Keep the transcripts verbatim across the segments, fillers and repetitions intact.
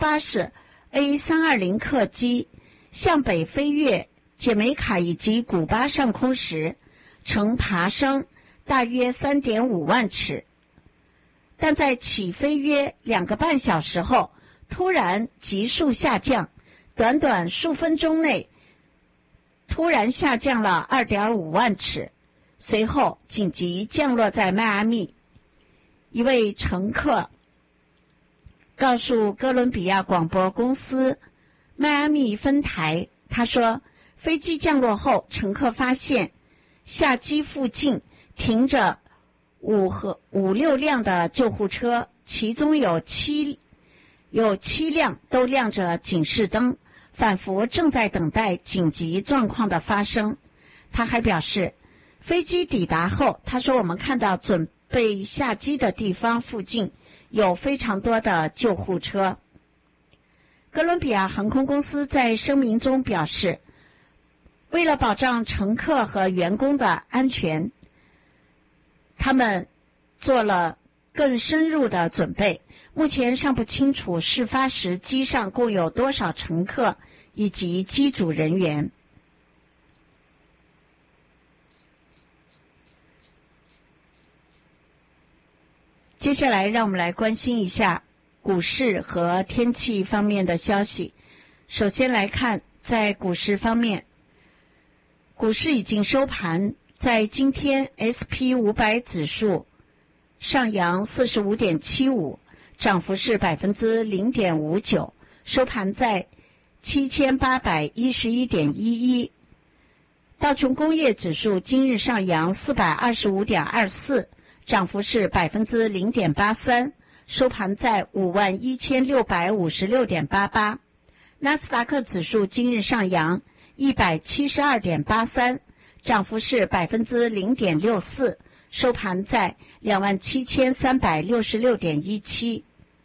巴士 A 三二零 客机向北飞越杰美卡以及古巴上空时，呈爬升大约 三点五万尺，但在起飞约两个半小时后，突然急速下降，短短数分钟内突然下降了 二点五万尺，随后紧急降落在迈阿密。一位乘客告诉哥伦比亚广播公司迈阿密分台，他说，飞机降落后，乘客发现下机附近停着五和五六辆的救护车，其中有七有七辆都亮着警示灯，仿佛正在等待紧急状况的发生。他还表示，飞机抵达后，他说我们看到准备下机的地方附近有非常多的救护车。哥伦比亚航空公司在声明中表示，为了保障乘客和员工的安全，他们做了更深入的准备。目前尚不清楚事发时机上共有多少乘客以及机组人员。接下来让我们来关心一下股市和天气方面的消息。首先来看，在股市方面，股市已经收盘，在今天 S P 五百 指数上扬 四十五点七五， 涨幅是 百分之零点五九， 收盘在 七千八百一十一点一一。 道琼工业指数今日上扬 四百二十五点二四， 涨幅是 百分之零点八三， 收盘在 五万一千六百五十六点八八。 纳斯达克指数今日上扬 一百七十二点八三， 涨幅是 百分之零点六四， 收盘在 两万七千三百六十六点一七。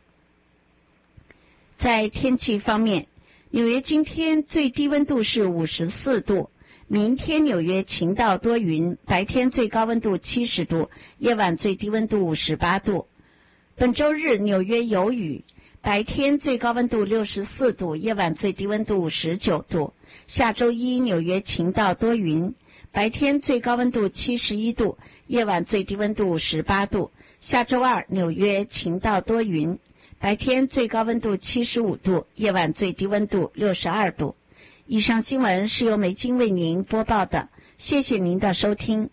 在天气方面，纽约今天最低温度是五十四度，明天纽约晴到多云，白天最高温度七十度，夜晚最低温度五十八度。本周日纽约有雨，白天最高温度六十四度，夜晚最低温度十九度。下周一纽约晴到多云，白天最高温度七十一度，夜晚最低温度十八度。下周二纽约晴到多云，白天最高温度七十五度，夜晚最低温度六十二度。以上新闻是由梅金为您播报的，谢谢您的收听。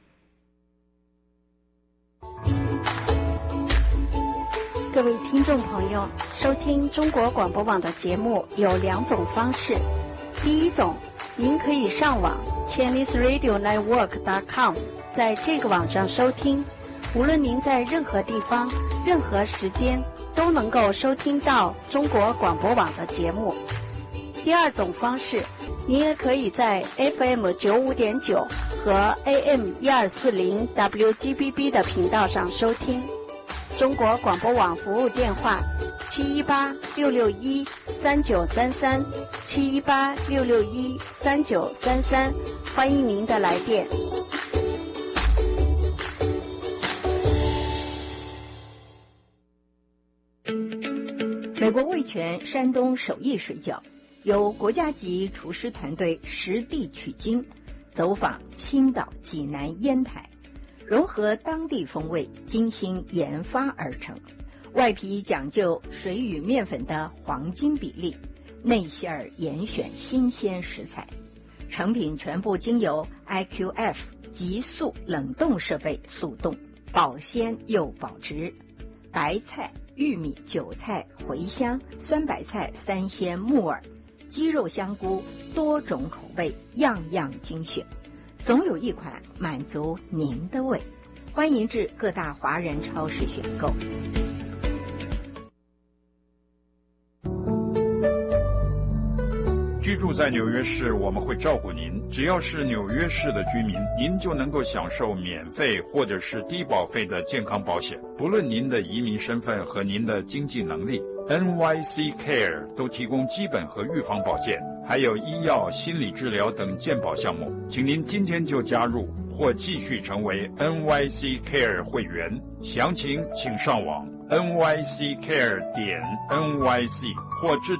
各位听众朋友，收听中国广播网的节目有两种方式。第一种，您可以上网 Chinese Radio Network dot com， 在这个网上收听，无论您在任何地方、任何时间都能够收听到中国广播网的节目。第二种方式，您也可以在 F M 九五点九 和 A M 一二四零 W G B B 的频道上收听。中国广播网服务电话七一八六六一三九三三 七一八六六一三九三三，欢迎您的来电。 美国味全山东手艺水饺由国家级厨师团队实地取经，走访青岛、济南、烟台，融合当地风味，精心研发而成。外皮讲究水与面粉的黄金比例，内馅儿严选新鲜食材，成品全部经由 I Q F 急速冷冻设备速冻，保鲜又保值。白菜、玉米、韭菜、茴香、酸白菜、三鲜、木耳、鸡肉、香菇，多种口味，样样精选，总有一款满足您的胃。欢迎至各大华人超市选购。 居住在纽约市，我们会照顾您。只要是纽约市的居民，您就能够享受免费或者是低保费的健康保险。不论您的移民身份和您的经济能力， N Y C Care 都提供基本和预防保健，还有医药、心理治疗等健保项目。请您今天就加入或继续成为 N Y C Care 会员。详情请上网 N Y C Care 点 N Y C 或致